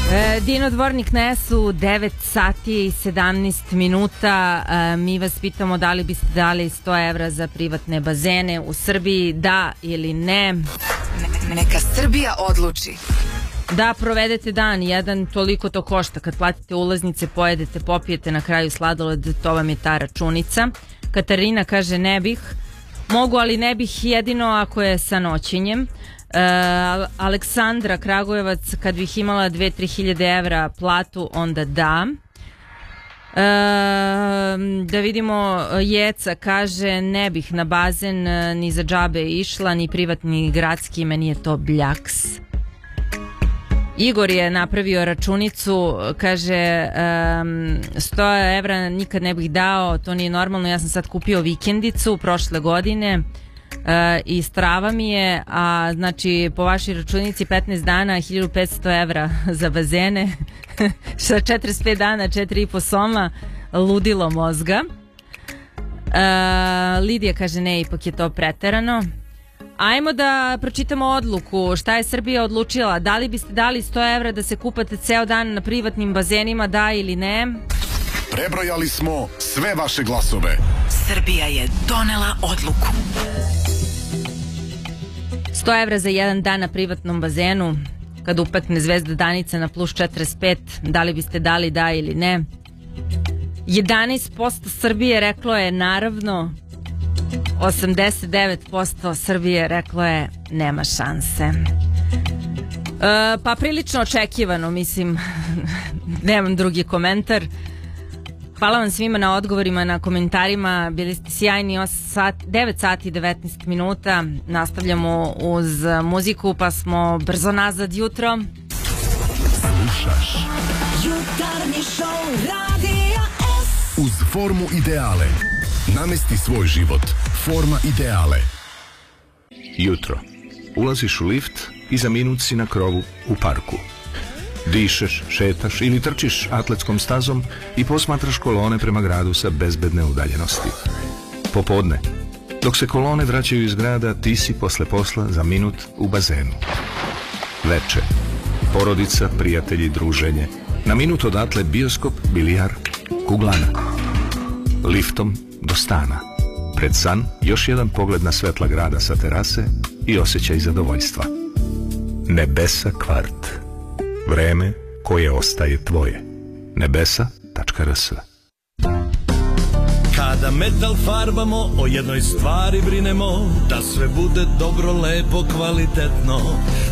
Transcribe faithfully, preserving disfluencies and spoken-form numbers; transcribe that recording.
Dino Dvornik na S-u, devet sati i sedamnaest minuta. Mi vas pitamo da li biste dali sto evra za privatne bazene u Srbiji, da ili ne. Neka Srbija odluči. Da provedete dan jedan, toliko to košta. Kad platite ulaznice, pojedete, popijete na kraju sladoled, to vam je ta računica. Katarina kaže ne bih. Mogu, ali ne bih jedino ako je sa noćenjem. Uh, Aleksandra Kragujevac, kad bih imala dve do tri hiljade evra platu, onda da. Uh, da vidimo, Jeca kaže ne bih na bazen ni za džabe išla, ni privatni ni gradski, meni je to bljaks. Igor je napravio računicu, kaže um, sto evra nikad ne bih dao, to nije normalno, ja sam sad kupio vikendicu prošle godine Uh, i strava mi je, a znači po vašoj računici petnaest dana hiljadu petsto evra za bazene sa četrdeset pet dana četiri i po soma, ludilo mozga. uh, Lidija kaže ne, ipak je to preterano. Ajmo da pročitamo odluku. Šta je Srbija odlučila? Da li biste dali sto evra da se kupate ceo dan na privatnim bazenima, da ili ne? Prebrojali smo sve vaše glasove. Srbija je donela odluku. sto evra za jedan dan na privatnom bazenu, kad upekne Zvezda Danica na plus četrdeset pet, da li biste dali da ili ne? jedanaest posto Srbije reklo je naravno, osamdeset devet posto Srbije reklo je nema šanse. E, pa prilično očekivano, mislim, nemam drugi komentar. Hvala vam svima na odgovorima, na komentarima, bili ste sjajni. Devet sati i devetnaest minuta, nastavljamo uz muziku, pa smo brzo nazad jutro. Slušaš Jutarnji šou Radija S. Uz formu ideale namesti svoj život. Forma ideale. Jutro. Ulaziš u lift i za minut si na krovu u parku. Dišeš, šetaš ili trčiš atletskom stazom i posmatraš kolone prema gradu sa bezbedne udaljenosti. Popodne, dok se kolone vraćaju iz grada, ti si posle posla za minut u bazenu. Veče, porodica, prijatelji, druženje. Na minut odatle bioskop, bilijar, kuglana. Liftom do stana. Pred san još jedan pogled na svetla grada sa terase i osjećaj zadovoljstva. Nebesa kvart. Vreme koje ostaje tvoje. nebesa tačka r s. Kada metal farbamo, o jednoj stvari brinemo, da sve bude dobro, lepo, kvalitetno.